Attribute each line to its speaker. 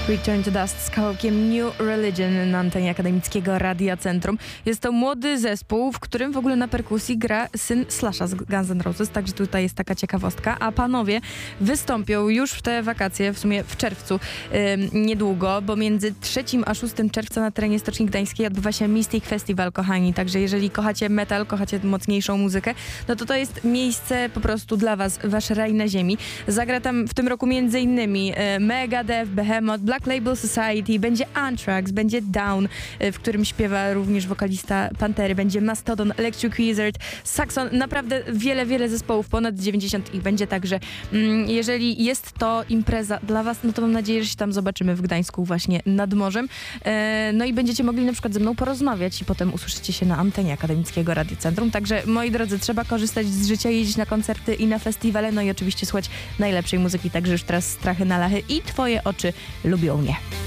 Speaker 1: Return to Dust z kawałkiem New Religion na antenie akademickiego Radia Centrum. Jest to młody zespół, w którym w ogóle na perkusji gra syn Slasha z Guns N' Roses, także tutaj jest taka ciekawostka. A panowie wystąpią już w te wakacje, w sumie w czerwcu niedługo, bo między 3 a 6 czerwca na terenie Stoczni Gdańskiej odbywa się Mystic Festival, kochani. Także jeżeli kochacie metal, kochacie mocniejszą muzykę, no to jest miejsce po prostu dla was, wasz raj na ziemi. Zagra tam w tym roku m.in. Megadeth, Behemoth, Black Label Society, będzie Anthrax, będzie Down, w którym śpiewa również wokalista Pantery, będzie Mastodon, Electric Wizard, Saxon, naprawdę wiele zespołów, ponad 90 ich będzie, także jeżeli jest to impreza dla was, no to mam nadzieję, że się tam zobaczymy w Gdańsku właśnie nad morzem. No i będziecie mogli na przykład ze mną porozmawiać i potem usłyszycie się na antenie akademickiego Radia Centrum. Także moi drodzy, trzeba korzystać z życia, jeździć na koncerty i na festiwale, no i oczywiście słuchać najlepszej muzyki, także już teraz Strachy na Lachy i Twoje oczy lubią mnie.